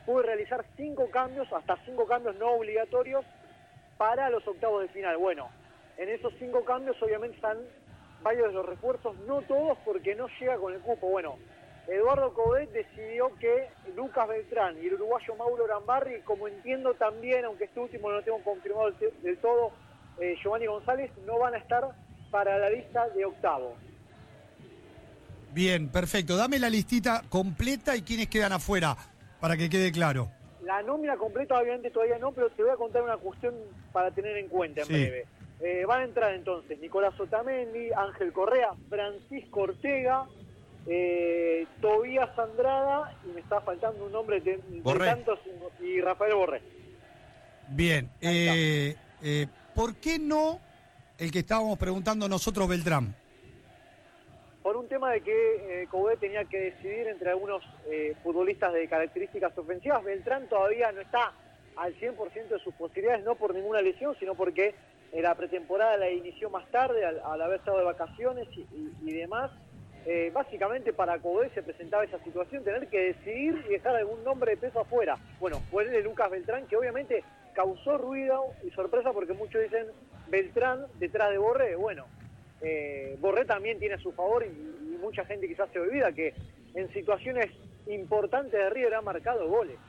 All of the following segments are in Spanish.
puede realizar 5 cambios, hasta 5 cambios no obligatorios para los octavos de final. Bueno, en esos 5 cambios obviamente están varios de los refuerzos, no todos porque no llega con el cupo. Bueno, Eduardo Coudet decidió que Lucas Beltrán y el uruguayo Mauro Grambarri, como entiendo también, aunque este último no lo tengo confirmado del todo, Giovanni González, no van a estar para la lista de octavos. Bien, perfecto. Dame la listita completa y quiénes quedan afuera, para que quede claro. La nómina completa obviamente todavía no, pero te voy a contar una cuestión para tener en cuenta en breve. Van a entrar entonces Nicolás Otamendi, Ángel Correa, Francisco Ortega, Tobías Andrada, y me está faltando un nombre de tantos, y Rafael Borré. Bien, ¿por qué no el que estábamos preguntando nosotros, Beltrán? Por un tema de que Coudet tenía que decidir entre algunos futbolistas de características ofensivas. Beltrán todavía no está al 100% de sus posibilidades, no por ninguna lesión, sino porque la pretemporada la inició más tarde, al haber estado de vacaciones y demás. Básicamente para Coudet se presentaba esa situación, tener que decidir y dejar algún nombre de peso afuera. Bueno, fue el de Lucas Beltrán, que obviamente causó ruido y sorpresa porque muchos dicen Beltrán detrás de Borré. Bueno, Borré también tiene a su favor y mucha gente quizás se olvida que en situaciones importantes de River ha marcado goles.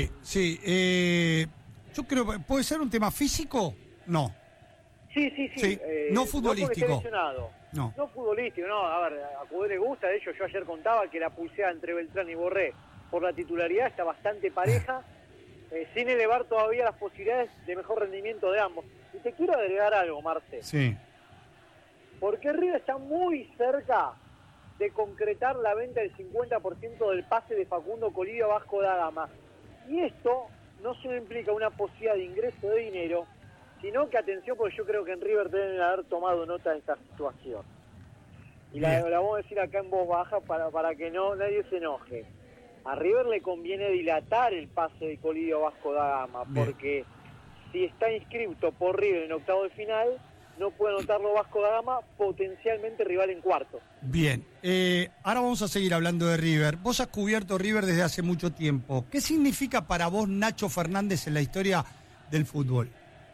Sí. Yo creo que puede ser un tema físico, no. Sí. No futbolístico. No futbolístico, no. A ver, a Coudet le gusta. De hecho, yo ayer contaba que la pulseada entre Beltrán y Borré por la titularidad está bastante pareja, sin elevar todavía las posibilidades de mejor rendimiento de ambos. Y te quiero agregar algo, Marce. Sí. Porque River está muy cerca de concretar la venta del 50% del pase de Facundo Colidio a Vasco da Gama. Y esto no solo implica una posibilidad de ingreso de dinero, sino que, atención, porque yo creo que en River deben haber tomado nota de esta situación. Y la vamos a decir acá en voz baja para que nadie se enoje. A River le conviene dilatar el pase de Colidio a Vasco da Gama, porque si está inscrito por River en octavo de final, no puede anotarlo Vasco da Gama, potencialmente rival en cuarto. Bien, ahora vamos a seguir hablando de River. Vos has cubierto River desde hace mucho tiempo. ¿Qué significa para vos Nacho Fernández en la historia del fútbol?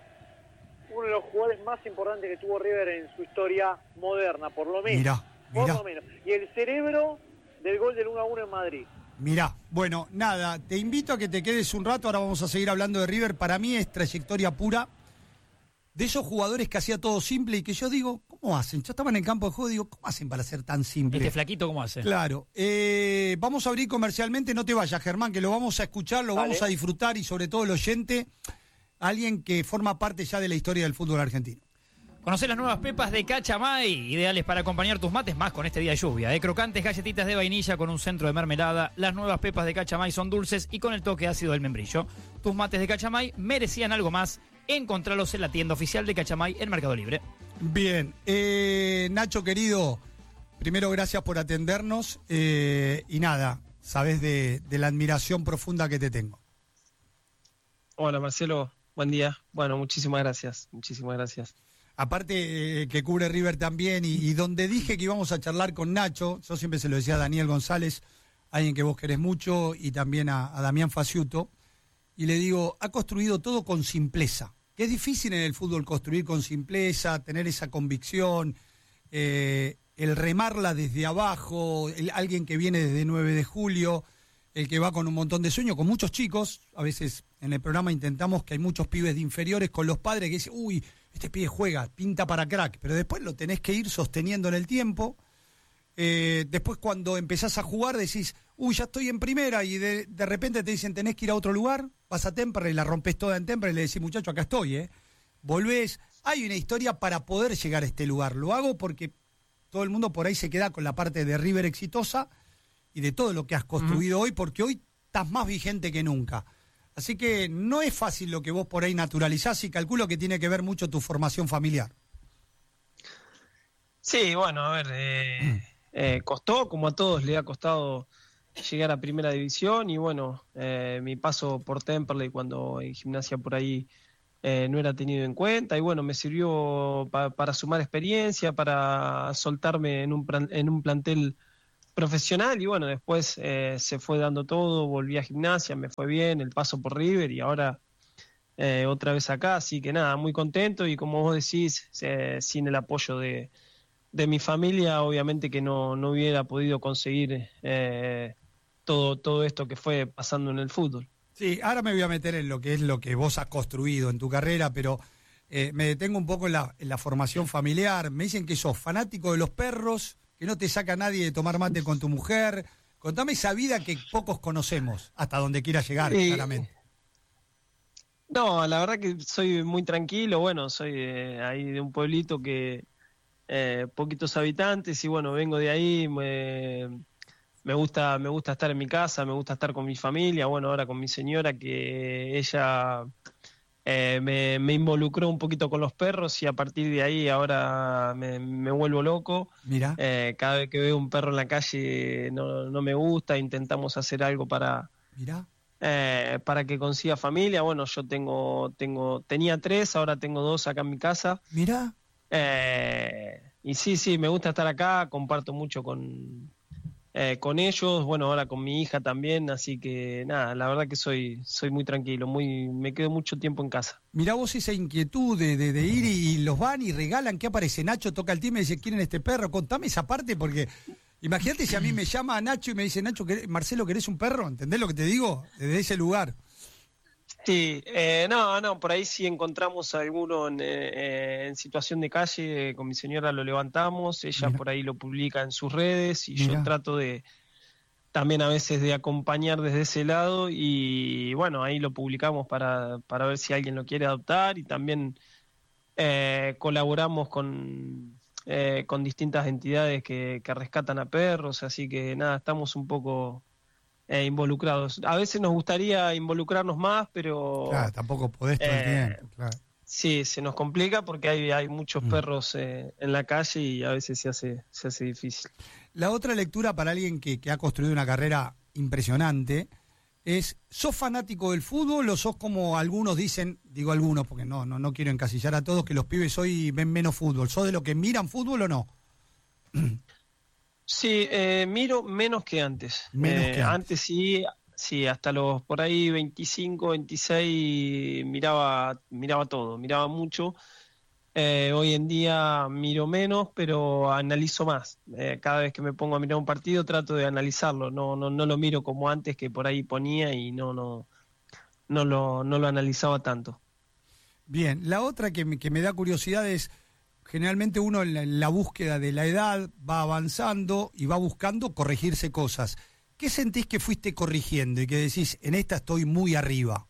Uno de los jugadores más importantes que tuvo River en su historia moderna, por lo menos. Mirá. Por lo menos. Y el cerebro del gol del 1-1 en Madrid. Mirá, bueno, nada, te invito a que te quedes un rato, ahora vamos a seguir hablando de River. Para mí es trayectoria pura. De esos jugadores que hacía todo simple y que yo digo, ¿cómo hacen? Yo estaba en el campo de juego y digo, ¿cómo hacen para ser tan simple? Este flaquito, ¿cómo hace? Claro. Vamos a abrir comercialmente, no te vayas, Germán, que lo vamos a escuchar, lo vamos a disfrutar y sobre todo el oyente, alguien que forma parte ya de la historia del fútbol argentino. Conocé las nuevas pepas de Cachamay, ideales para acompañar tus mates más con este día de lluvia. Crocantes galletitas de vainilla con un centro de mermelada. Las nuevas pepas de Cachamay son dulces y con el toque ácido del membrillo. Tus mates de Cachamay merecían algo más. Encontralos en la tienda oficial de Cachamay en Mercado Libre. Bien, Nacho querido, primero gracias por atendernos y nada, sabes de la admiración profunda que te tengo. Hola Marcelo, buen día. Bueno, muchísimas gracias. Aparte que cubre River también y donde dije que íbamos a charlar con Nacho, yo siempre se lo decía a Daniel González, alguien que vos querés mucho, y también a Damián Faciuto, y le digo, ha construido todo con simpleza, que es difícil en el fútbol construir con simpleza, tener esa convicción, el remarla desde abajo, alguien que viene desde 9 de julio, el que va con un montón de sueños, con muchos chicos. A veces en el programa intentamos que hay muchos pibes de inferiores con los padres que dicen, uy, este pibe juega, pinta para crack, pero después lo tenés que ir sosteniendo en el tiempo. Después cuando empezás a jugar decís, uy, ya estoy en primera, y de repente te dicen, tenés que ir a otro lugar, vas a Temperley, la rompes toda en Temperley y le decís, muchacho, acá estoy, volvés. Hay una historia para poder llegar a este lugar. Lo hago porque todo el mundo por ahí se queda con la parte de River exitosa y de todo lo que has construido hoy, porque hoy estás más vigente que nunca. Así que no es fácil lo que vos por ahí naturalizás, y calculo que tiene que ver mucho tu formación familiar. Sí, bueno, a ver, costó, como a todos le ha costado llegar a primera división, y bueno, mi paso por Temperley cuando en Gimnasia por ahí no era tenido en cuenta, y bueno, me sirvió para sumar experiencia, para soltarme en un plantel profesional, y bueno, después se fue dando todo, volví a Gimnasia, me fue bien, el paso por River y ahora otra vez acá, así que nada, muy contento y como vos decís, sin el apoyo de mi familia, obviamente que no hubiera podido conseguir todo esto que fue pasando en el fútbol. Sí, ahora me voy a meter en lo que es lo que vos has construido en tu carrera, pero me detengo un poco en la formación familiar. Me dicen que sos fanático de los perros, que no te saca nadie de tomar mate con tu mujer. Contame esa vida que pocos conocemos, hasta donde quiera llegar, claramente. No, la verdad que soy muy tranquilo, bueno, soy ahí de un pueblito que poquitos habitantes y bueno, vengo de ahí, me gusta estar en mi casa, me gusta estar con mi familia, bueno, ahora con mi señora que ella me involucró un poquito con los perros y a partir de ahí ahora me vuelvo loco. Mira. Cada vez que veo un perro en la calle no me gusta, intentamos hacer algo para que consiga familia. Bueno, yo tenía 3, ahora tengo 2 acá en mi casa. Mira. Y sí, me gusta estar acá, comparto mucho con ellos, bueno, ahora con mi hija también, así que nada, la verdad que soy muy tranquilo, me quedo mucho tiempo en casa. Mirá vos esa inquietud de ir y los van y regalan, ¿qué aparece? Nacho toca el timbre y dice, ¿quieren este perro? Contame esa parte porque imagínate si a mí me llama Nacho y me dice, Nacho, Marcelo, ¿querés un perro? ¿Entendés lo que te digo? Desde ese lugar. Sí, no, por ahí sí encontramos a alguno en situación de calle, con mi señora lo levantamos, ella por ahí lo publica en sus redes y yo trato de también a veces de acompañar desde ese lado y bueno, ahí lo publicamos para ver si alguien lo quiere adoptar y también colaboramos con distintas entidades que rescatan a perros, así que nada, estamos un poco involucrados. A veces nos gustaría involucrarnos más, pero... Claro, tampoco podés todo el tiempo, claro. Sí, se nos complica porque hay muchos perros en la calle y a veces se hace difícil. La otra lectura para alguien que ha construido una carrera impresionante es, ¿sos fanático del fútbol o sos como algunos dicen, digo algunos porque no quiero encasillar a todos, que los pibes hoy ven menos fútbol? ¿Sos de los que miran fútbol o no? Sí, miro menos que antes. Antes sí, hasta los por ahí 25, 26 miraba todo, miraba mucho. Hoy en día miro menos, pero analizo más. Cada vez que me pongo a mirar un partido trato de analizarlo. No lo miro como antes, que por ahí ponía y no lo analizaba tanto. Bien, la otra que me da curiosidad es, generalmente uno en la búsqueda de la edad va avanzando y va buscando corregirse cosas. ¿Qué sentís que fuiste corrigiendo y que decís, en esta estoy muy arriba?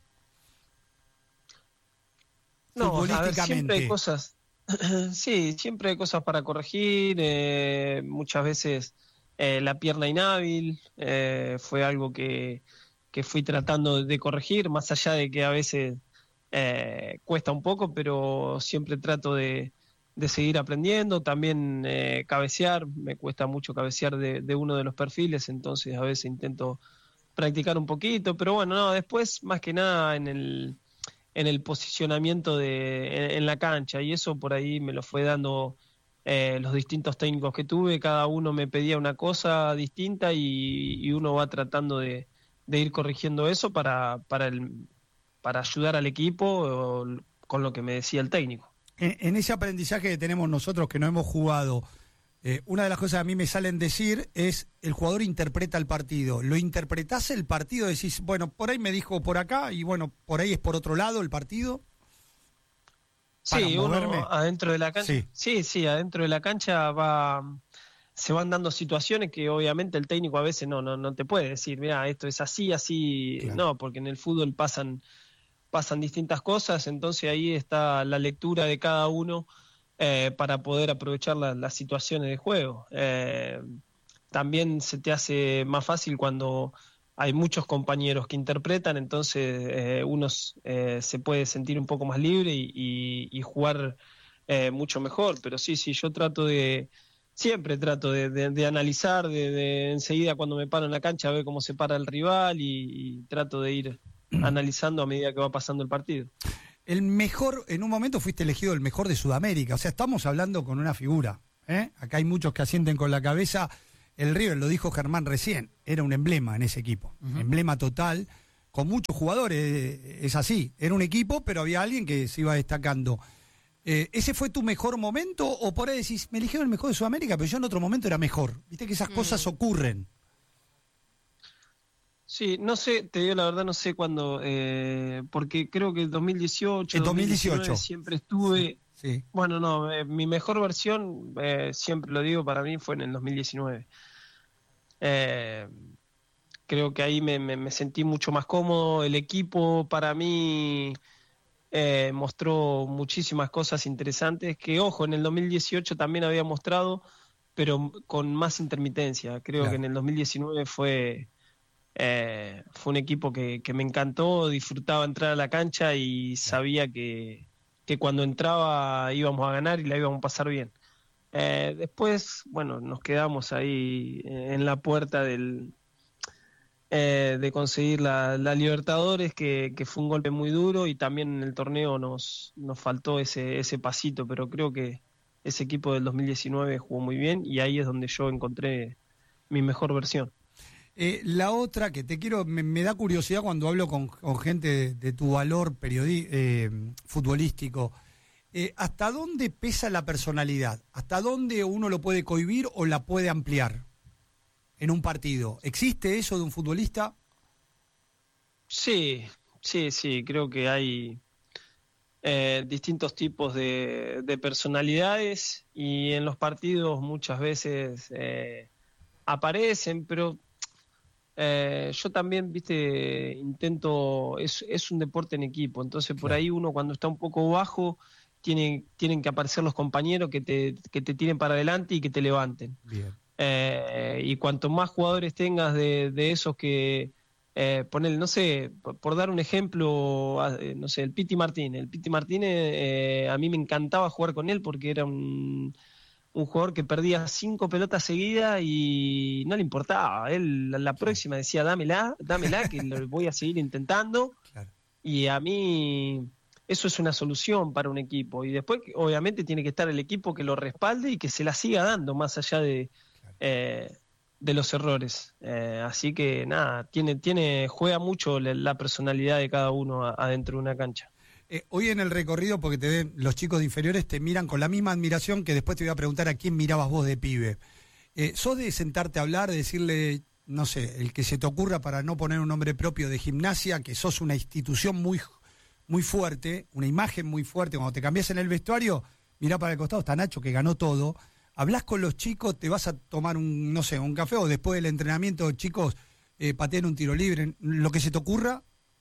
No, a ver, siempre hay cosas. Sí, siempre hay cosas para corregir. Muchas veces la pierna inhábil fue algo que fui tratando de corregir, más allá de que a veces cuesta un poco, pero siempre trato de seguir aprendiendo. También cabecear, me cuesta mucho cabecear de uno de los perfiles, entonces a veces intento practicar un poquito, pero bueno, no, después más que nada en el posicionamiento en la cancha, y eso por ahí me lo fue dando los distintos técnicos que tuve, cada uno me pedía una cosa distinta y uno va tratando de ir corrigiendo eso para ayudar al equipo con lo que me decía el técnico. En ese aprendizaje que tenemos nosotros que no hemos jugado, una de las cosas que a mí me salen decir es, el jugador interpreta el partido. ¿Lo interpretás el partido? Decís, bueno, por ahí me dijo por acá y bueno, por ahí es por otro lado el partido. Sí, uno adentro de la cancha. Sí, adentro de la cancha se van dando situaciones que obviamente el técnico a veces no te puede decir, mira, esto es así, claro. No, porque en el fútbol pasan distintas cosas, entonces ahí está la lectura de cada uno para poder aprovechar las situaciones de juego. También se te hace más fácil cuando hay muchos compañeros que interpretan, entonces uno se puede sentir un poco más libre y jugar mucho mejor, pero sí, yo siempre trato de analizar, de enseguida cuando me paro en la cancha ver cómo se para el rival y trato de ir analizando a medida que va pasando el partido. El mejor, en un momento fuiste elegido el mejor de Sudamérica, o sea, estamos hablando con una figura, ¿eh? Acá hay muchos que asienten con la cabeza. el River, lo dijo Germán recién, era un emblema en ese equipo, emblema total, con muchos jugadores, es así, era un equipo, pero había alguien que se iba destacando. ¿Ese fue tu mejor momento o por ahí decís, me eligieron el mejor de Sudamérica, pero yo en otro momento era mejor? Viste que esas cosas ocurren. Sí, no sé, te digo la verdad, no sé cuándo, porque creo que el 2018, El 2018 siempre estuve... Sí. Bueno, no, mi mejor versión, siempre lo digo, para mí fue en el 2019. Creo que ahí me sentí mucho más cómodo, el equipo para mí mostró muchísimas cosas interesantes que, ojo, en el 2018 también había mostrado, pero con más intermitencia. Creo que en el 2019 fue un equipo que me encantó, disfrutaba entrar a la cancha y sabía que cuando entraba íbamos a ganar y la íbamos a pasar bien. Después, bueno, nos quedamos ahí en la puerta de conseguir la Libertadores, que fue un golpe muy duro, y también en el torneo nos faltó ese pasito, pero creo que ese equipo del 2019 jugó muy bien y ahí es donde yo encontré mi mejor versión. La otra que te quiero, me da curiosidad cuando hablo con gente de tu valor futbolístico, ¿hasta dónde pesa la personalidad? ¿Hasta dónde uno lo puede cohibir o la puede ampliar en un partido? ¿Existe eso de un futbolista? Sí, creo que hay distintos tipos de personalidades y en los partidos muchas veces aparecen, pero yo también, viste, intento, es un deporte en equipo, entonces por ahí uno cuando está un poco bajo tienen que aparecer los compañeros que te tiren para adelante y que te levanten. Bien. Y cuanto más jugadores tengas de esos que poner, no sé, por dar un ejemplo, no sé, el Piti Martínez. A mí me encantaba jugar con él porque era un jugador que perdía 5 pelotas seguidas y no le importaba. Él la próxima decía, dámela, que lo voy a seguir intentando. Claro. Y a mí eso es una solución para un equipo. Y después, obviamente, tiene que estar el equipo que lo respalde y que se la siga dando, más allá de los errores. Así que nada, juega mucho la personalidad de cada uno adentro de una cancha. Hoy en el recorrido, porque te ven, los chicos de inferiores te miran con la misma admiración que después te voy a preguntar a quién mirabas vos de pibe. ¿Sos de sentarte a hablar, de decirle, no sé, el que se te ocurra para no poner un nombre propio de Gimnasia, que sos una institución muy, muy fuerte, una imagen muy fuerte, cuando te cambias en el vestuario, mirá para el costado, está Nacho que ganó todo, hablás con los chicos, te vas a tomar un café o después del entrenamiento, chicos, pateen un tiro libre, lo que se te ocurra?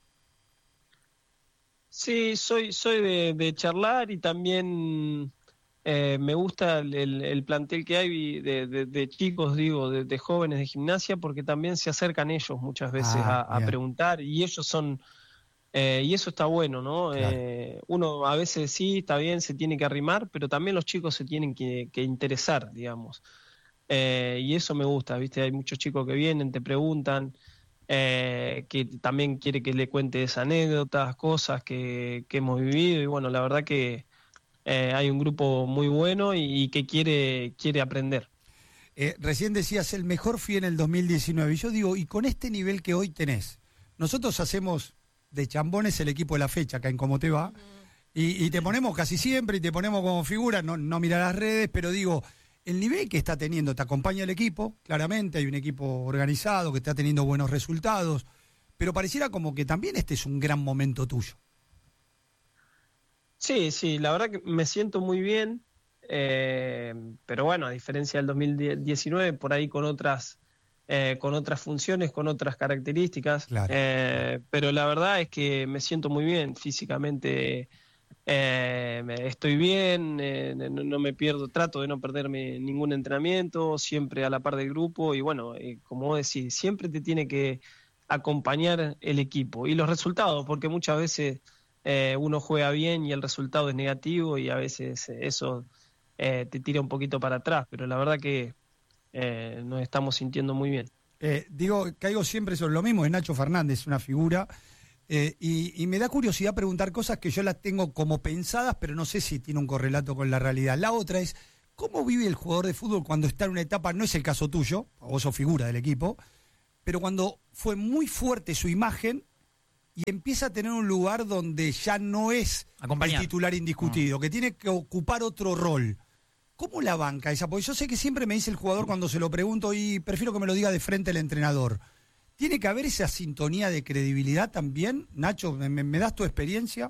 Sí, soy de charlar y también me gusta el plantel que hay de chicos, digo, de jóvenes de Gimnasia, porque también se acercan ellos muchas veces a preguntar y ellos son, y eso está bueno, ¿no? Claro. Uno a veces sí, está bien, se tiene que arrimar, pero también los chicos se tienen que interesar, digamos. Y eso me gusta, ¿viste? Hay muchos chicos que vienen, te preguntan. Que también quiere que le cuentes anécdotas, cosas que hemos vivido y bueno, la verdad que hay un grupo muy bueno y que quiere aprender. Recién decías, el mejor fui en el 2019 y yo digo, y con este nivel que hoy tenés, nosotros hacemos de chambones el equipo de la fecha acá en Cómo Te Va y te ponemos casi siempre y te ponemos como figura, no mirar las redes, pero digo, el nivel que está teniendo, te acompaña el equipo, claramente, hay un equipo organizado que está teniendo buenos resultados, pero pareciera como que también este es un gran momento tuyo. Sí, la verdad que me siento muy bien, pero bueno, a diferencia del 2019, por ahí con otras funciones, con otras características, Claro. Pero la verdad es que me siento muy bien físicamente. Estoy bien, no me pierdo, trato de no perderme ningún entrenamiento, siempre a la par del grupo y bueno, como vos decís, siempre te tiene que acompañar el equipo y los resultados, porque muchas veces uno juega bien y el resultado es negativo y a veces eso te tira un poquito para atrás, pero la verdad que nos estamos sintiendo muy bien. Caigo siempre sobre lo mismo, es Nacho Fernández, una figura. Y me da curiosidad preguntar cosas que yo las tengo como pensadas, pero no sé si tiene un correlato con la realidad. La otra es, ¿Cómo vive el jugador de fútbol cuando está en una etapa, no es el caso tuyo, vos sos figura del equipo, pero cuando fue muy fuerte su imagen y empieza a tener un lugar donde ya no es el titular indiscutido, que tiene que ocupar otro rol? ¿Cómo la banca esa? Porque yo sé que siempre me dice el jugador cuando se lo pregunto y prefiero que me lo diga de frente el entrenador. ¿Tiene que haber esa sintonía de credibilidad también? Nacho, ¿me das tu experiencia?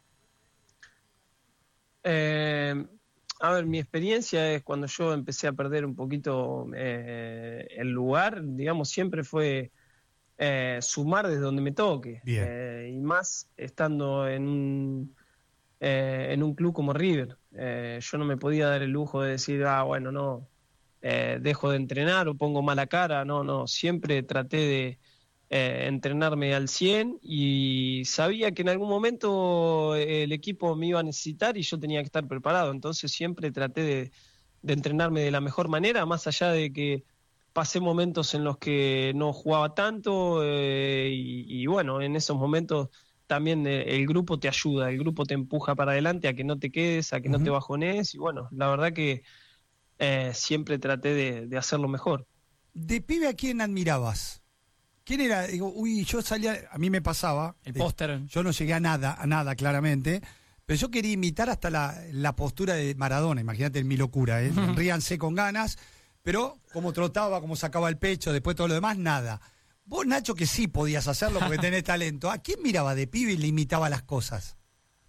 A ver, mi experiencia es cuando yo empecé a perder un poquito el lugar, digamos, siempre fue sumar desde donde me toque. Y más estando en un club como River. Yo no me podía dar el lujo de decir, bueno, no, dejo de entrenar o pongo mala cara. No, siempre traté de entrenarme al 100 y sabía que en algún momento el equipo me iba a necesitar y yo tenía que estar preparado. Entonces siempre traté de entrenarme de la mejor manera, más allá de que pasé momentos en los que no jugaba tanto y bueno, en esos momentos también el grupo te ayuda, el grupo te empuja para adelante a que no te quedes, a que no te bajones y bueno, la verdad que siempre traté de hacerlo mejor. ¿De pibe a quién admirabas? ¿Quién era? Digo, yo salía, a mí me pasaba. El póster. Yo no llegué a nada claramente, pero yo quería imitar hasta la postura de Maradona, imagínate mi locura, ríanse con ganas, pero cómo trotaba, cómo sacaba el pecho, después todo lo demás, nada. Vos, Nacho, que sí podías hacerlo porque tenés talento, ¿a quién miraba de pibe y le imitaba las cosas?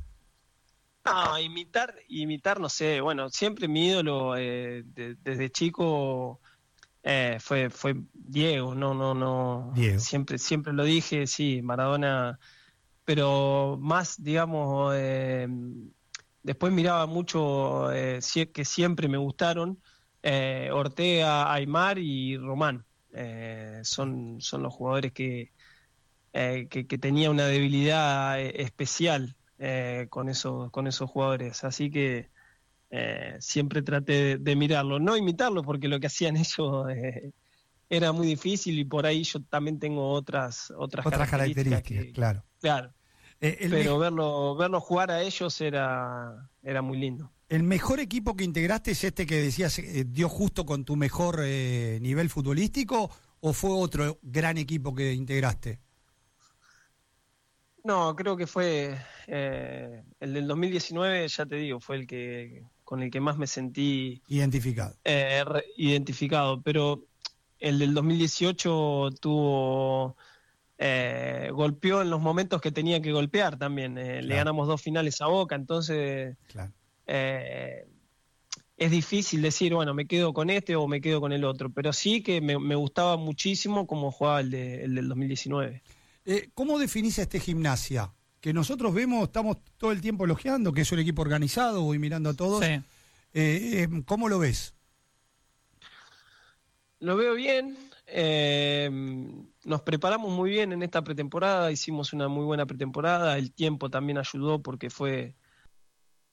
Imitar, no sé, bueno, siempre mi ídolo desde chico fue Diego, no, Diego. siempre lo dije, sí, Maradona, pero más, digamos, después miraba mucho que siempre me gustaron, Ortega, Aimar y Román, son los jugadores que tenía una debilidad especial con esos jugadores, así que siempre traté de mirarlo, no imitarlo porque lo que hacían ellos era muy difícil y por ahí yo también tengo otras características claro. Pero verlo jugar a ellos era muy lindo. ¿El mejor equipo que integraste es este que decías dio justo con tu mejor nivel futbolístico o fue otro gran equipo que integraste? No, creo que fue el del 2019, ya te digo, fue con el que más me sentí identificado, pero el del 2018 golpeó en los momentos que tenía que golpear también. Claro. Le ganamos 2 finales a Boca, entonces claro. Es difícil decir, bueno, me quedo con este o me quedo con el otro, pero sí que me gustaba muchísimo cómo jugaba el del 2019. ¿Cómo definís a este Gimnasia? Que nosotros estamos todo el tiempo elogiando, que es un equipo organizado, voy mirando a todos. Sí. ¿Cómo lo ves? Lo veo bien. Nos preparamos muy bien en esta pretemporada, hicimos una muy buena pretemporada, el tiempo también ayudó porque fue